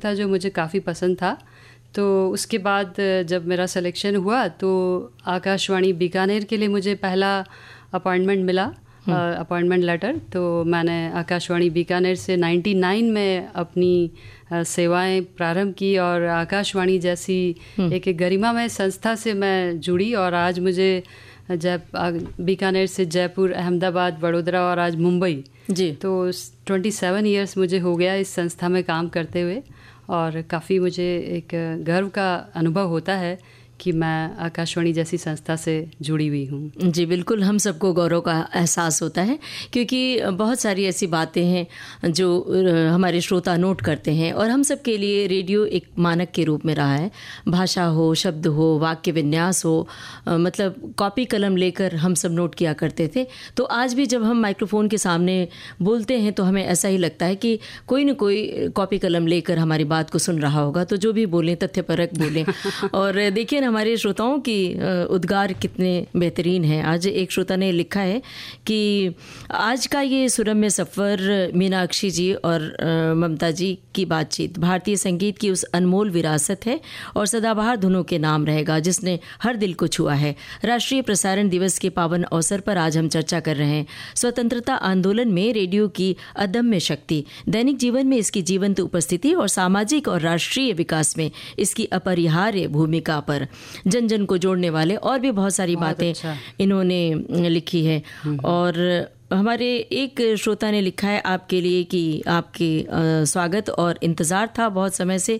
था जो मुझे काफ़ी पसंद था। तो उसके बाद जब मेरा सिलेक्शन हुआ तो आकाशवाणी बीकानेर के लिए मुझे पहला अपॉइंटमेंट मिला, अपॉइंटमेंट लेटर। तो मैंने आकाशवाणी बीकानेर से 99 में अपनी सेवाएं प्रारंभ की और आकाशवाणी जैसी एक गरिमामय संस्था से मैं जुड़ी। और आज मुझे बीकानेर से जयपुर, अहमदाबाद, वडोदरा और आज मुंबई जी, तो 27 ईयर्स मुझे हो गया इस संस्था में काम करते हुए। और काफ़ी मुझे एक गर्व का अनुभव होता है कि मैं आकाशवाणी जैसी संस्था से जुड़ी हुई हूँ। जी बिल्कुल, हम सबको गौरव का एहसास होता है क्योंकि बहुत सारी ऐसी बातें हैं जो हमारे श्रोता नोट करते हैं और हम सब के लिए रेडियो एक मानक के रूप में रहा है। भाषा हो, शब्द हो, वाक्य विन्यास हो, मतलब कॉपी कलम लेकर हम सब नोट किया करते थे। तो आज भी जब हम माइक्रोफोन के सामने बोलते हैं तो हमें ऐसा ही लगता है कि कोई न कोई कॉपी कलम लेकर हमारी बात को सुन रहा होगा। तो जो भी बोलें तथ्यपरक बोलें। और देखिए हमारे श्रोताओं की उद्गार कितने बेहतरीन हैं। आज एक श्रोता ने लिखा है कि आज का ये सुरम्य सफ़र मीनाक्षी जी और ममता जी की बातचीत भारतीय संगीत की उस अनमोल विरासत है और सदाबहार धुनों के नाम रहेगा जिसने हर दिल को छुआ है। राष्ट्रीय प्रसारण दिवस के पावन अवसर पर आज हम चर्चा कर रहे हैं स्वतंत्रता आंदोलन में रेडियो की अदम्य शक्ति, दैनिक जीवन में इसकी जीवंत उपस्थिति और सामाजिक और राष्ट्रीय विकास में इसकी अपरिहार्य भूमिका पर। जन जन को जोड़ने वाले और भी बहुत सारी बातें इन्होंने लिखी है। और हमारे एक श्रोता ने लिखा है आपके लिए कि आपके स्वागत और इंतज़ार था बहुत समय से।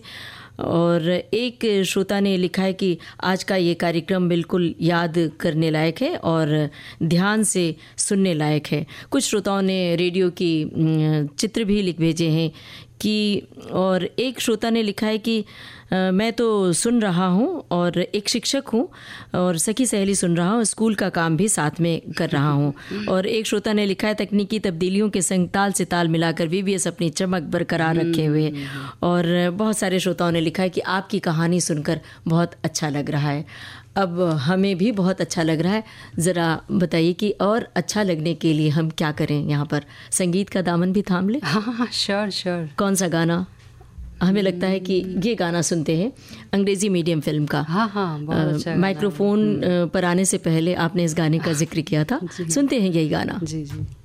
और एक श्रोता ने लिखा है कि आज का ये कार्यक्रम बिल्कुल याद करने लायक है और ध्यान से सुनने लायक है। कुछ श्रोताओं ने रेडियो की चित्र भी लिख भेजे हैं कि, और एक श्रोता ने लिखा है कि मैं तो सुन रहा हूँ और एक शिक्षक हूँ और सखी सहेली सुन रहा हूँ, स्कूल का काम भी साथ में कर रहा हूँ। और एक श्रोता ने लिखा है तकनीकी तब्दीलियों के संग ताल से ताल मिलाकर VVS अपनी चमक बरकरार रखे हुए। और बहुत सारे श्रोताओं ने लिखा है कि आपकी कहानी सुनकर बहुत अच्छा लग रहा है। अब हमें भी बहुत अच्छा लग रहा है। ज़रा बताइए कि और अच्छा लगने के लिए हम क्या करें? यहाँ पर संगीत का दामन भी थाम लें। हाँ, श्योर। कौन सा गाना? हमें लगता है कि ये गाना सुनते हैं, अंग्रेजी मीडियम फिल्म का। हाँ, बहुत अच्छा। माइक्रोफोन पर आने से पहले आपने इस गाने का जिक्र किया था। सुनते हैं यही गाना। जी।